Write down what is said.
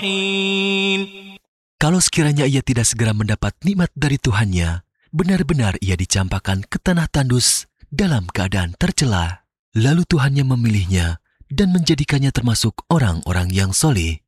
الصالحين. Kalau sekiranya ia tidak segera mendapat nikmat dari Tuhannya, benar-benar ia dicampakkan ke tanah tandus dalam keadaan tercela. Lalu Tuhannya memilihnya dan menjadikannya termasuk orang-orang yang soleh.